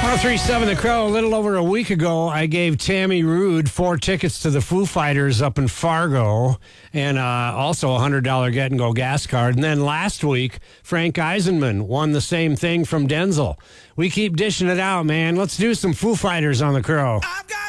1037 The Crow. A little over a week ago, I gave Tammy Rude 4 tickets to the Foo Fighters up in Fargo and also a $100 get-and-go gas card. And then last week, Frank Eisenman won the same thing from Denzel. We keep dishing it out, man. Let's do some Foo Fighters on The Crow.